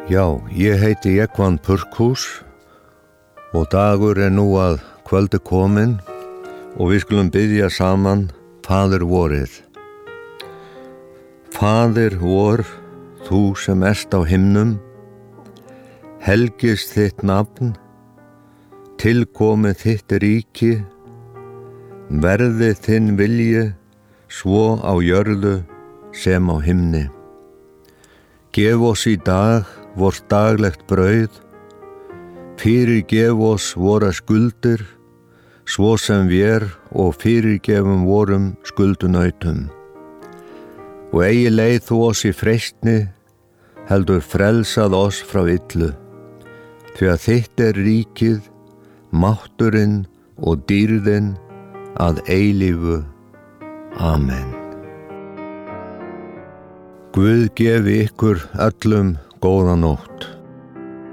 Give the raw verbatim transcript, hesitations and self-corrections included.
Já, ég heiti Jekvan Purkhus og dagur er nú að kvöldi kominn og við skulum biðja saman Faðir vorið. Faðir vor, þú sem ert á himnum, helgist þitt nafn, tilkomið þitt ríki, verði þinn vilji svo á jörðu sem á himni. Gef oss í dag vort daglegt brauð, fyrirgef oss vora skuldir, svo sem vér og fyrirgefum vorum skuldunautum. Og eigi leið þú oss í freistni, heldur frelsað oss frá illu, því að þitt er ríkið, mátturinn og dýrðin að eilífu. Amen. Guð gefi ykkur öllum góða nótt.